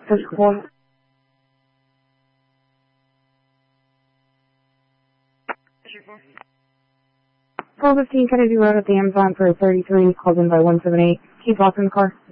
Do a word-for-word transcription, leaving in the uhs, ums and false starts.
Pull fifteen Kennedy Road at the Amazon for thirty-three, called in by one seven eight. Keep locked in the car.